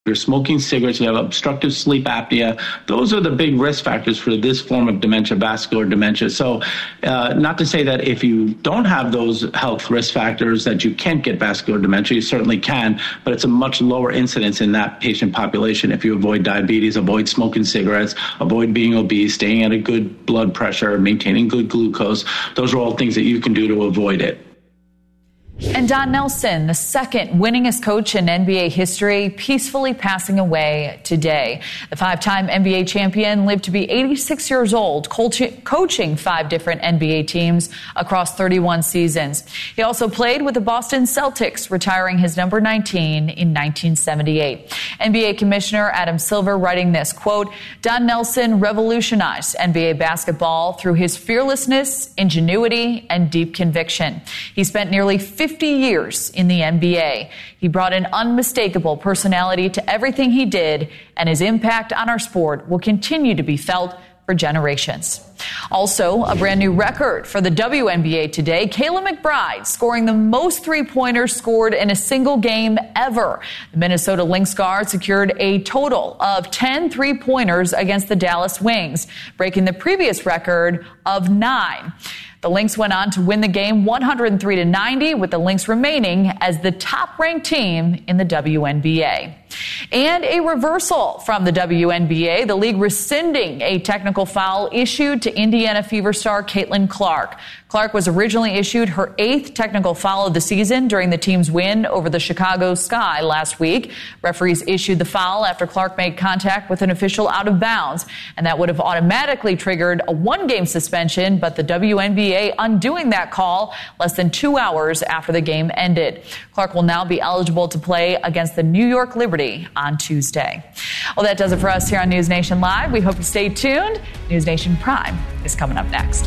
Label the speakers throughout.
Speaker 1: you're smoking cigarettes, you have obstructive sleep apnea, those are the big risk factors for this form of dementia, vascular dementia. So not to say that if you don't have those health risk factors that you can't get vascular dementia, you certainly can, but it's a much lower incidence in that patient population if you avoid diabetes, avoid smoking cigarettes, avoid being obese, staying at a good blood pressure, maintaining good glucose. Those are all things that you can do to avoid it.
Speaker 2: And Don Nelson, the second winningest coach in NBA history, peacefully passing away today. The five-time NBA champion lived to be 86 years old, coaching 5 different NBA teams across 31 seasons. He also played with the Boston Celtics, retiring his number 19 in 1978. NBA Commissioner Adam Silver writing this, quote, Don Nelson revolutionized NBA basketball through his fearlessness, ingenuity, and deep conviction. He spent nearly 50 years in the NBA. He brought an unmistakable personality to everything he did, and his impact on our sport will continue to be felt for generations. Also, a brand new record for the WNBA today. Kayla McBride scoring the most three-pointers scored in a single game ever. The Minnesota Lynx guard secured a total of 10 three-pointers against the Dallas Wings, breaking the previous record of 9. The Lynx went on to win the game 103-90, with the Lynx remaining as the top-ranked team in the WNBA. And a reversal from the WNBA, the league rescinding a technical foul issued to Indiana Fever star Caitlin Clark. Clark was originally issued her 8th technical foul of the season during the team's win over the Chicago Sky last week. Referees issued the foul after Clark made contact with an official out of bounds, and that would have automatically triggered a 1-game suspension, but the WNBA undoing that call less than 2 hours after the game ended. Clark will now be eligible to play against the New York Liberty on Tuesday. Well, that does it for us here on News Nation Live. We hope you stay tuned. News Nation Prime is coming up next.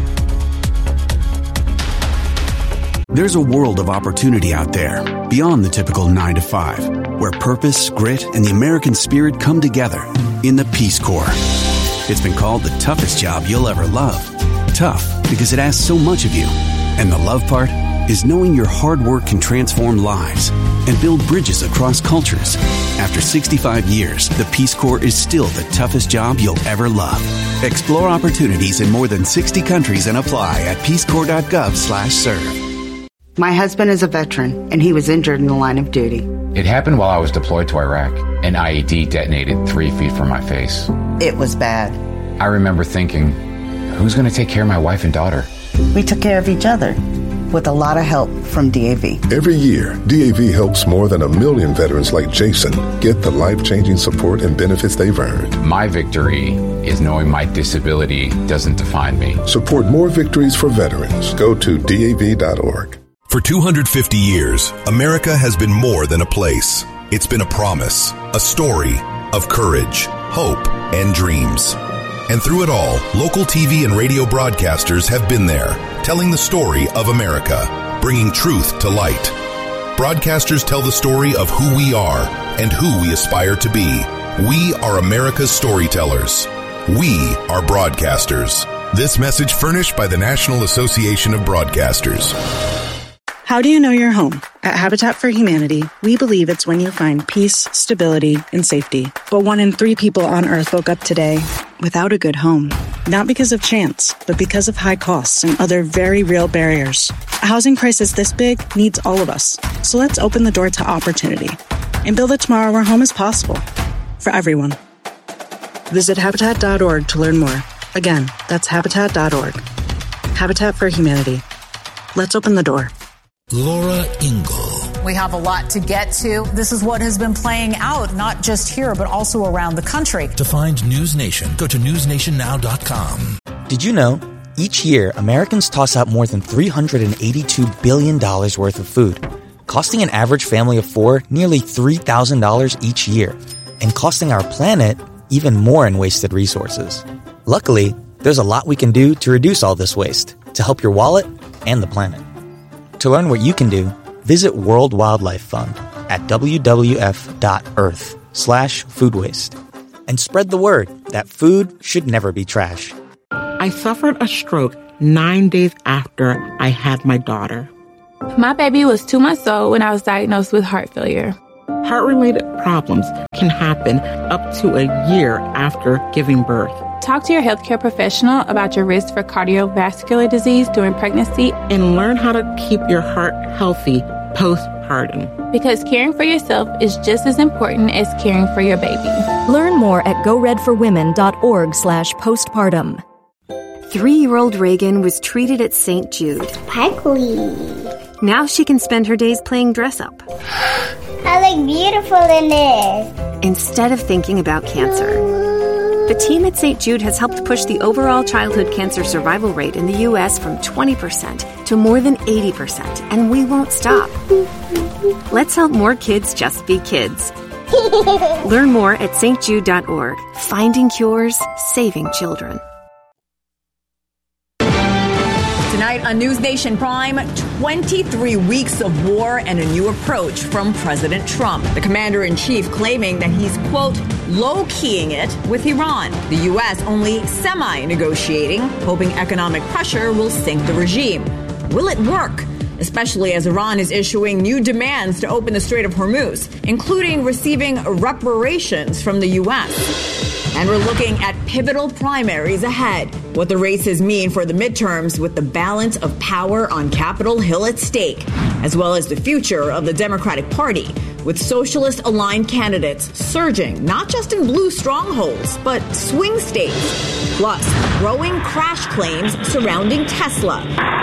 Speaker 3: There's a world of opportunity out there beyond the typical 9 to 5, where purpose, grit, and the American spirit come together in the Peace Corps. It's been called the toughest job you'll ever love. Tough because it asks so much of you. And the love part is knowing your hard work can transform lives and build bridges across cultures. After 65 years, the Peace Corps is still the toughest job you'll ever love. Explore opportunities in more than 60 countries and apply at peacecorps.gov/serve.
Speaker 4: My husband is a veteran, and he was injured in the line of duty.
Speaker 5: It happened while I was deployed to Iraq. An IED detonated 3 feet from my face.
Speaker 4: It was bad.
Speaker 5: I remember thinking, who's going to take care of my wife and daughter?
Speaker 4: We took care of each other, with a lot of help from DAV.
Speaker 6: Every year, DAV helps more than 1 million veterans like Jason get the life-changing support and benefits they've earned.
Speaker 5: My victory is knowing my disability doesn't define me.
Speaker 6: Support more victories for veterans. Go to DAV.org.
Speaker 7: For 250 years, America has been more than a place. It's been a promise, a story of courage, hope, and dreams. And through it all, local TV and radio broadcasters have been there, telling the story of America, bringing truth to light. Broadcasters tell the story of who we are and who we aspire to be. We are America's storytellers. We are broadcasters. This message furnished by the National Association of Broadcasters.
Speaker 8: How do you know you're home? At Habitat for Humanity, we believe it's when you find peace, stability, and safety. But 1 in 3 people on Earth woke up today without a good home. Not because of chance, but because of high costs and other very real barriers. A housing crisis this big needs all of us. So let's open the door to opportunity and build a tomorrow where home is possible for everyone. Visit Habitat.org to learn more. Again, that's Habitat.org. Habitat for Humanity. Let's open the door.
Speaker 9: Laura Ingle.
Speaker 10: We have a lot to get to. This is what has been playing out, not just here, but also around the country.
Speaker 9: To find News Nation, go to newsnationnow.com.
Speaker 11: Did you know? Each year, Americans toss out more than $382 billion worth of food, costing an average family of 4 nearly $3,000 each year, and costing our planet even more in wasted resources. Luckily, there's a lot we can do to reduce all this waste, to help your wallet and the planet. To learn what you can do, visit World Wildlife Fund at wwf.earth/food waste and spread the word that food should never be trash.
Speaker 12: I suffered a stroke 9 days after I had my daughter.
Speaker 13: My baby was 2 months old when I was diagnosed with heart failure.
Speaker 12: Heart-related problems can happen up to a year after giving birth.
Speaker 13: Talk to your healthcare professional about your risk for cardiovascular disease during pregnancy
Speaker 12: and learn how to keep your heart healthy postpartum.
Speaker 13: Because caring for yourself is just as important as caring for your baby.
Speaker 14: Learn more at goredforwomen.org/postpartum.
Speaker 15: 3-year-old Reagan was treated at St. Jude.
Speaker 16: Sparkly.
Speaker 15: Now she can spend her days playing dress-up.
Speaker 16: I look beautiful in this.
Speaker 15: Instead of thinking about cancer. The team at St. Jude has helped push the overall childhood cancer survival rate in the U.S. from 20% to more than 80%, and we won't stop. Let's help more kids just be kids. Learn more at stjude.org. Finding cures, saving children.
Speaker 17: Tonight on News Nation Prime, 23 weeks of war and a new approach from President Trump. The commander-in-chief claiming that he's, quote, low-keying it with Iran. The U.S. only semi-negotiating, hoping economic pressure will sink the regime. Will it work? Especially as Iran is issuing new demands to open the Strait of Hormuz, including receiving reparations from the U.S. And we're looking at pivotal primaries ahead, what the races mean for the midterms with the balance of power on Capitol Hill at stake, as well as the future of the Democratic Party, with socialist-aligned candidates surging not just in blue strongholds, but swing states, plus growing crash claims surrounding Tesla.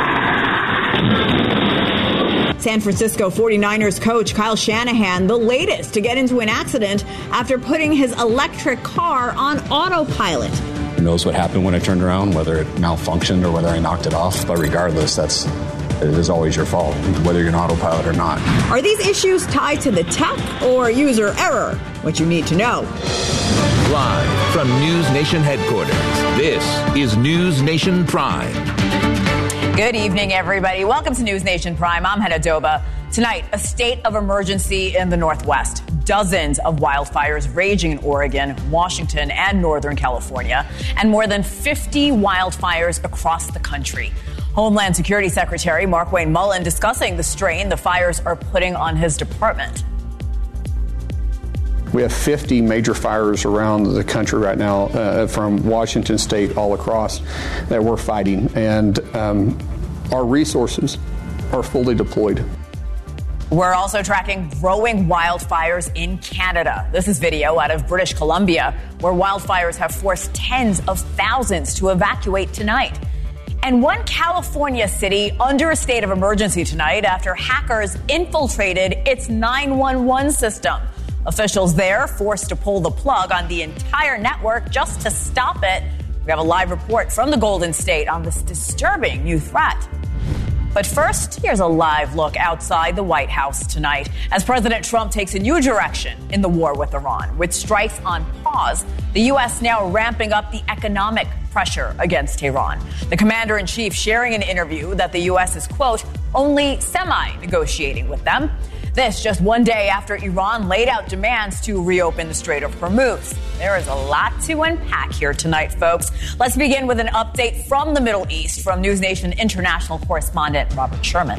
Speaker 17: San Francisco 49ers coach Kyle Shanahan, the latest to get into an accident after putting his electric car on autopilot.
Speaker 18: Who knows what happened when I turned around, whether it malfunctioned or whether I knocked it off. But regardless, it is always your fault, whether you're an autopilot or not.
Speaker 17: Are these issues tied to the tech or user error? What you need to know.
Speaker 9: Live from News Nation headquarters, this is News Nation Prime.
Speaker 17: Good evening, everybody. Welcome to News Nation Prime. I'm Hannah Doba. Tonight, a state of emergency in the Northwest. Dozens of wildfires raging in Oregon, Washington, and Northern California, and more than 50 wildfires across the country. Homeland Security Secretary Markwayne Mullin discussing the strain the fires are putting on his department.
Speaker 19: We have 50 major fires around the country right now, from Washington state all across, that we're fighting. And our resources are fully deployed.
Speaker 17: We're also tracking growing wildfires in Canada. This is video out of British Columbia, where wildfires have forced tens of thousands to evacuate tonight. And one California city under a state of emergency tonight after hackers infiltrated its 911 system. Officials there forced to pull the plug on the entire network just to stop it. We have a live report from the Golden State on this disturbing new threat. But first, here's a live look outside the White House tonight as President Trump takes a new direction in the war with Iran. With strikes on pause, the U.S. now ramping up the economic pressure against Iran. The commander-in-chief sharing an interview that the U.S. is, quote, only semi-negotiating with them. This just one day after Iran laid out demands to reopen the Strait of Hormuz. There is a lot to unpack here tonight, folks. Let's begin with an update from the Middle East from News Nation international correspondent Robert Sherman.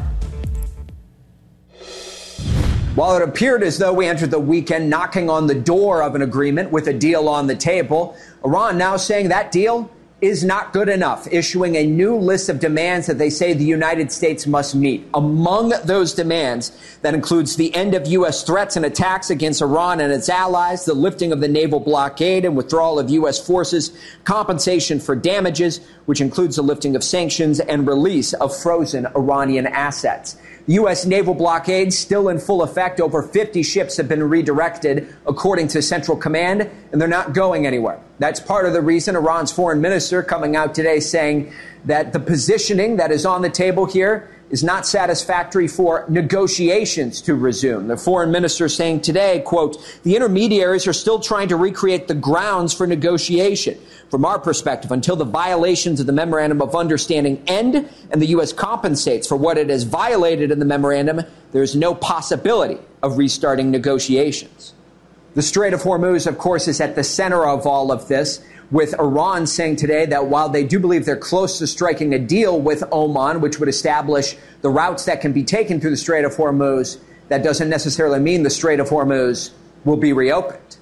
Speaker 20: While it appeared as though we entered the weekend knocking on the door of an agreement with a deal on the table, Iran now saying that deal is not good enough, issuing a new list of demands that they say the United States must meet. Among those demands, that includes the end of U.S. threats and attacks against Iran and its allies, the lifting of the naval blockade and withdrawal of U.S. forces, compensation for damages, which includes the lifting of sanctions and release of frozen Iranian assets. U.S. naval blockade still in full effect. Over 50 ships have been redirected, according to Central Command, and they're not going anywhere. That's part of the reason Iran's foreign minister coming out today saying that the positioning that is on the table here is not satisfactory for negotiations to resume. The foreign minister saying today, quote, the intermediaries are still trying to recreate the grounds for negotiation. From our perspective, until the violations of the Memorandum of Understanding end and the U.S. compensates for what it has violated in the memorandum, there is no possibility of restarting negotiations. The Strait of Hormuz, of course, is at the center of all of this, with Iran saying today that while they do believe they're close to striking a deal with Oman, which would establish the routes that can be taken through the Strait of Hormuz, that doesn't necessarily mean the Strait of Hormuz will be reopened.